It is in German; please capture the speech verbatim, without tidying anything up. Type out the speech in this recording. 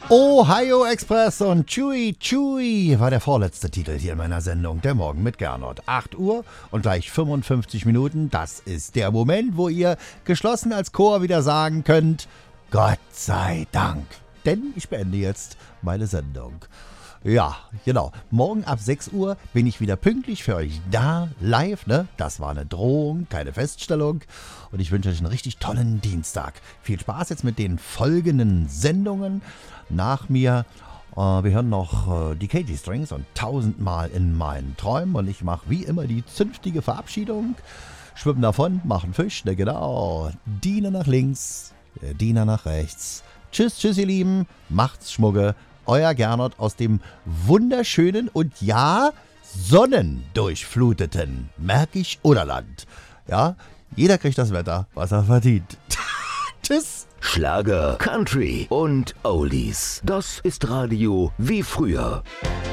Ohio Express und Chewy Chewy war der vorletzte Titel hier in meiner Sendung, der Morgen mit Gernot. acht Uhr und gleich fünfundfünfzig Minuten, das ist der Moment, wo ihr geschlossen als Chor wieder sagen könnt, Gott sei Dank, denn ich beende jetzt meine Sendung. Ja, genau. Morgen ab sechs Uhr bin ich wieder pünktlich für euch da, live, ne? Das war eine Drohung, keine Feststellung. Und ich wünsche euch einen richtig tollen Dienstag. Viel Spaß jetzt mit den folgenden Sendungen. Nach mir, äh, wir hören noch äh, die K G Strings und tausendmal in meinen Träumen. Und ich mache wie immer die zünftige Verabschiedung. Schwimmen davon, machen Fisch, ne genau. Diener nach links, der Diener nach rechts. Tschüss, tschüss ihr Lieben, macht's Schmugge. Euer Gernot aus dem wunderschönen und ja, sonnendurchfluteten Märkisch-Oderland. Ja, jeder kriegt das Wetter, was er verdient. Tschüss. Schlager, Country und Oldies. Das ist Radio wie früher.